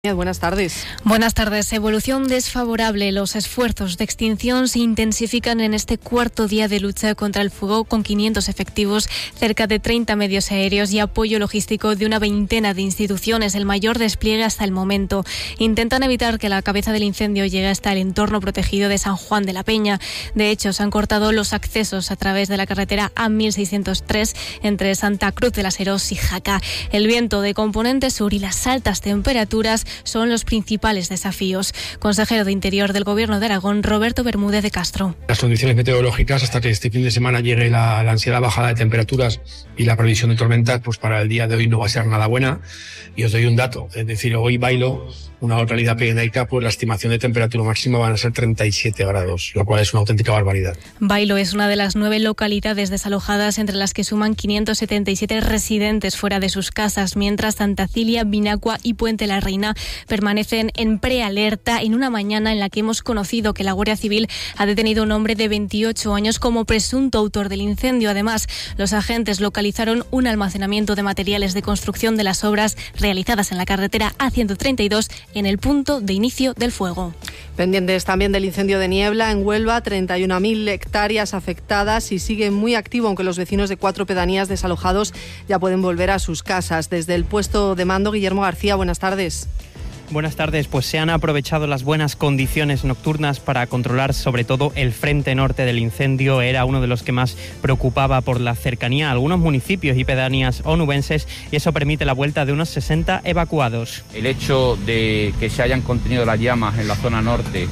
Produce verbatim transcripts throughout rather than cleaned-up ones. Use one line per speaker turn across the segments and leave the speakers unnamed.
Buenas tardes.
Buenas tardes. Evolución desfavorable. Los esfuerzos de extinción se intensifican en este cuarto día de lucha contra el fuego, con quinientos efectivos, cerca de treinta medios aéreos y apoyo logístico de una veintena de instituciones, el mayor despliegue hasta el momento. Intentan evitar que la cabeza del incendio llegue hasta el entorno protegido de San Juan de la Peña. De hecho, se han cortado los accesos a través de la carretera A mil seiscientos tres entre Santa Cruz de las Heros y Jaca. El viento de componente sur y las altas temperaturas son los principales desafíos. Consejero de Interior del Gobierno de Aragón, Roberto Bermúdez de Castro.
Las condiciones meteorológicas, hasta que este fin de semana llegue la, la ansiada bajada de temperaturas y la previsión de tormentas, pues para el día de hoy no va a ser nada buena. Y os doy un dato, es decir, hoy Bailo, una localidad pirenaica, pues la estimación de temperatura máxima van a ser treinta y siete grados, lo cual es una auténtica barbaridad.
Bailo es una de las nueve localidades desalojadas, entre las que suman quinientos setenta y siete residentes fuera de sus casas, mientras Santa Cilia, Vinacua y Puente la Reina permanecen en prealerta en una mañana en la que hemos conocido que la Guardia Civil ha detenido a un hombre de veintiocho años como presunto autor del incendio. Además, los agentes localizaron un almacenamiento de materiales de construcción de las obras realizadas en la carretera A ciento treinta y dos en el punto de inicio del fuego.
Pendientes también del incendio de Niebla en Huelva, treinta y una mil hectáreas afectadas y sigue muy activo, aunque los vecinos de cuatro pedanías desalojados ya pueden volver a sus casas. Desde el puesto de mando, Guillermo García, buenas tardes.
Buenas tardes, pues se han aprovechado las buenas condiciones nocturnas para controlar sobre todo el frente norte del incendio. Era uno de los que más preocupaba por la cercanía a algunos municipios y pedanías onubenses, y eso permite la vuelta de unos sesenta evacuados.
El hecho de que se hayan contenido las llamas en la zona norte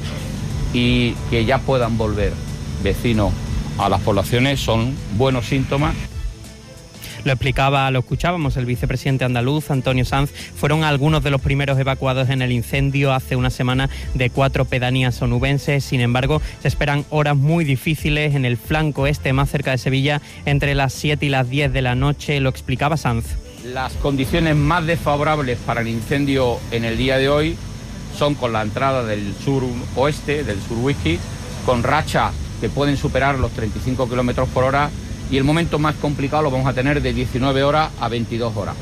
y que ya puedan volver vecinos a las poblaciones son buenos síntomas.
Lo explicaba, lo escuchábamos, el vicepresidente andaluz, Antonio Sanz. Fueron algunos de los primeros evacuados en el incendio hace una semana de cuatro pedanías onubenses. Sin embargo, se esperan horas muy difíciles en el flanco este, más cerca de Sevilla, entre las siete y las diez de la noche. Lo explicaba Sanz.
Las condiciones más desfavorables para el incendio en el día de hoy son con la entrada del sur oeste, del sur whisky, con rachas que pueden superar los treinta y cinco kilómetros por hora. Y el momento más complicado lo vamos a tener de diecinueve horas a veintidós horas.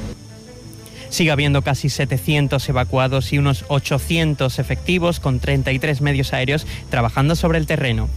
Sigue habiendo casi setecientos evacuados y unos ochocientos efectivos con treinta y tres medios aéreos trabajando sobre el terreno.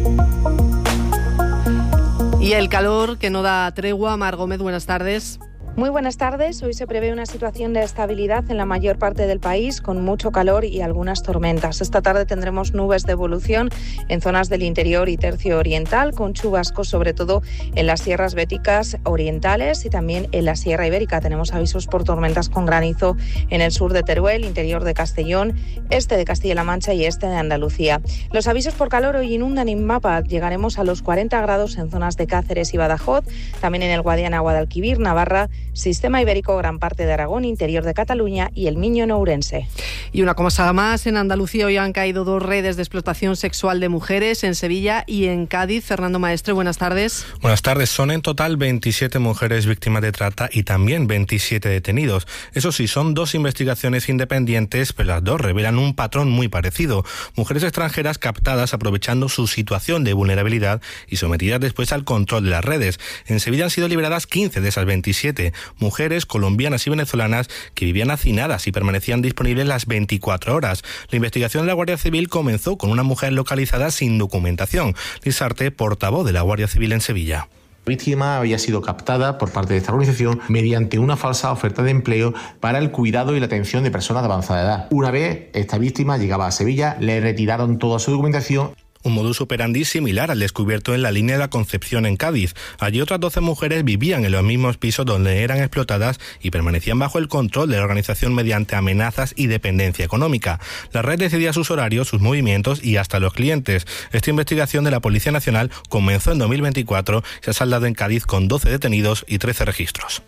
Y el calor que no da tregua. Mar Gómez, buenas tardes.
Muy buenas tardes. Hoy se prevé una situación de estabilidad en la mayor parte del país, con mucho calor y algunas tormentas. Esta tarde tendremos nubes de evolución en zonas del interior y tercio oriental, con chubascos sobre todo en las sierras béticas orientales y también en la Sierra Ibérica. Tenemos avisos por tormentas con granizo en el sur de Teruel, interior de Castellón, este de Castilla-La Mancha y este de Andalucía. Los avisos por calor hoy inundan Inmapa. Llegaremos a los cuarenta grados en zonas de Cáceres y Badajoz, también en el Guadiana, Guadalquivir, Navarra, Sistema Ibérico, gran parte de Aragón, interior de Cataluña y el Miño Ourense.
Y una cosa más, en Andalucía hoy han caído dos redes de explotación sexual de mujeres, en Sevilla y en Cádiz. Fernando Maestre, buenas tardes.
Buenas tardes. Son en total veintisiete mujeres víctimas de trata y también veintisiete detenidos. Eso sí, son dos investigaciones independientes, pero las dos revelan un patrón muy parecido. Mujeres extranjeras captadas aprovechando su situación de vulnerabilidad y sometidas después al control de las redes. En Sevilla han sido liberadas quince de esas veintisiete. Mujeres colombianas y venezolanas que vivían hacinadas y permanecían disponibles las veinticuatro horas. La investigación de la Guardia Civil comenzó con una mujer localizada sin documentación. Lizarte, portavoz de la Guardia Civil en Sevilla.
La víctima había sido captada por parte de esta organización mediante una falsa oferta de empleo para el cuidado y la atención de personas de avanzada edad. Una vez esta víctima llegaba a Sevilla, le retiraron toda su documentación.
Un modus operandi similar al descubierto en la línea de la Concepción en Cádiz. Allí otras doce mujeres vivían en los mismos pisos donde eran explotadas y permanecían bajo el control de la organización mediante amenazas y dependencia económica. La red decidía sus horarios, sus movimientos y hasta los clientes. Esta investigación de la Policía Nacional comenzó en dos mil veinticuatro y se ha saldado en Cádiz con doce detenidos y trece registros.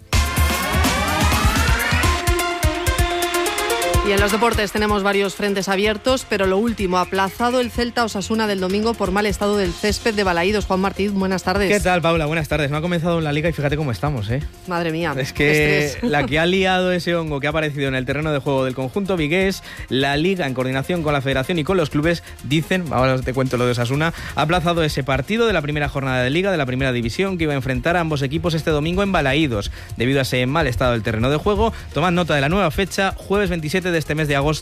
Y en los deportes tenemos varios frentes abiertos, pero lo último, aplazado el Celta Osasuna del domingo por mal estado del césped de Balaídos. Juan Martín, buenas tardes.
¿Qué tal, Paula? Buenas tardes. No ha comenzado en la Liga y fíjate cómo estamos, ¿eh?
Madre mía.
Es que la que ha liado ese hongo que ha aparecido en el terreno de juego del conjunto vigués, la Liga, en coordinación con la Federación y con los clubes, dicen, ahora te cuento lo de Osasuna, ha aplazado ese partido de la primera jornada de Liga, de la primera división, que iba a enfrentar a ambos equipos este domingo en Balaídos. Debido a ese mal estado del terreno de juego, tomad nota de la nueva fecha, jueves veintisiete de este mes de agosto